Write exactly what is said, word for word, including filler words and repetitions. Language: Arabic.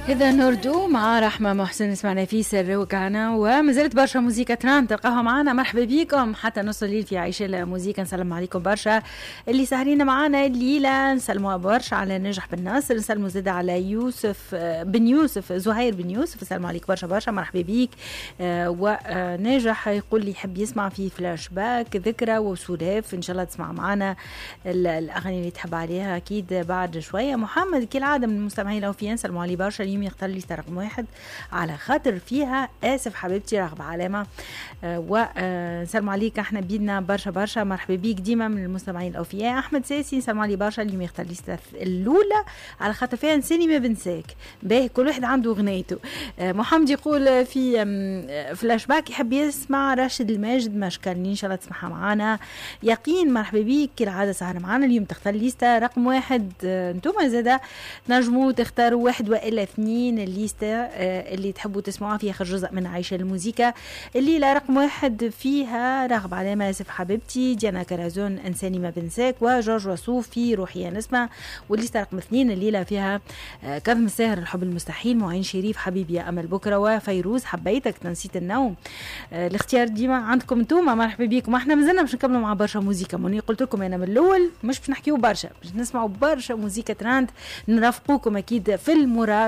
إذا نردو مع رحمة محسن سمعنا في سر وكعنا وما زالت برشا موسيقى تران تلقاها معنا. مرحبا بكم حتى نص الليل في عيش الموسيقى. نسلم عليكم برشا اللي سهرين معنا الليلة. نسلموا برشا على نجح بن ناصر، نسلموا زاد على يوسف بن يوسف زهير بن يوسف. نسلم عليك برشا برشا مرحبا بيك. آه وناجح يقول لي يحب يسمع في فلاش باك ذكرى وسلاف. إن شاء الله تسمع معنا الأغاني اللي تحب عليها أكيد بعد شوية. محمد كالعادة من المستمعين الأوفياء نسلموا عليه برشا. اليوم يختار لي رقم واحد على خاطر فيها آسف حبيبتي رغب علامة. آه ونسلم عليك احنا بيدنا برشا برشا مرحبا بيك ديما من المستمعين الأوفياء. أحمد ساسي نسلم عليه برشا. اليوم يختار لي الأولى على خاطر فيها نساني ما بنساك. باهي كل واحد عنده غنيته. آه محمد يقول في فلاش باك يحب يسمع راشد الماجد مشكلني. إن شاء الله تسمعها معانا. يقين مرحبا بيك كالعادة سهرة معانا. اليوم تختار ليستا رقم واحد. آه انتوما زادا نجموا تختاروا واحد وإلا اثنين الليستة آه اللي تحبوا تسمعوها فيها آخر جزء من عيش الموسيقى. الليلة رقم واحد فيها رغب علامة آسف حبيبتي، ديانا كرازون انساني ما بنساك، وجورج وسوف في روحي نسمع. والليستة رقم اثنين الليلة فيها آه كظم الساهر الحب المستحيل، معين شريف حبيبي يا امل بكره، وفيروز حبيتك تنسيت النوم. آه الاختيار ديما عندكم انتوما مرحبا بيكم. احنا مازلنا باش نكملوا مع برشا موسيقى. ماني قلت لكم انا من الاول مش باش نحكيو برشا، باش نسمعوا برشا موسيقى تراند نرافقوكم اكيد في المراد